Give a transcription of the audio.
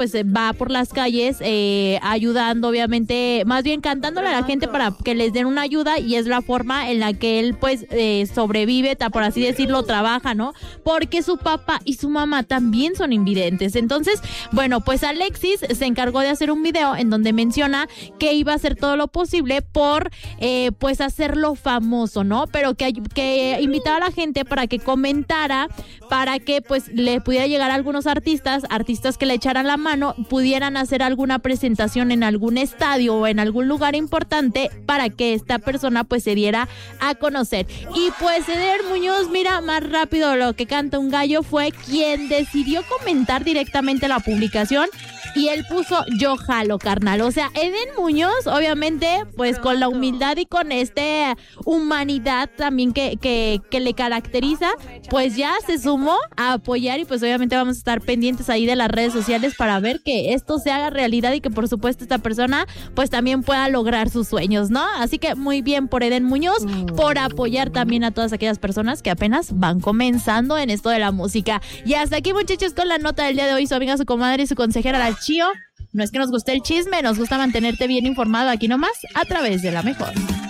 pues va por las calles ayudando, obviamente, más bien cantándole a la gente para que les den una ayuda, y es la forma en la que él pues sobrevive, por así decirlo, trabaja, ¿no? Porque su papá y su mamá también son invidentes. Entonces, bueno, pues Alexis se encargó de hacer un video en donde menciona que iba a hacer todo lo posible por pues hacerlo famoso, ¿no? Pero que invitaba a la gente para que comentara, para que pues le pudiera llegar a algunos artistas que le echaran la mano, pudieran hacer alguna presentación en algún estadio o en algún lugar importante para que esta persona pues se diera a conocer. Y pues Eder Muñoz, mira, más rápido lo que canta un gallo, fue quien decidió comentar directamente la publicación, y él puso: yo jalo, carnal. O sea, Eden Muñoz, obviamente, pues con la humildad y con humanidad también que le caracteriza, pues ya se sumó a apoyar, y pues obviamente vamos a estar pendientes ahí de las redes sociales para ver que esto se haga realidad y que por supuesto esta persona pues también pueda lograr sus sueños, ¿no? Así que muy bien por Eden Muñoz, por apoyar también a todas aquellas personas que apenas van comenzando en esto de la música. Y hasta aquí, muchachos, con la nota del día de hoy. Su amiga, su comadre y su consejera, la Chío. No es que nos guste el chisme, nos gusta mantenerte bien informado aquí nomás a través de La Mejor.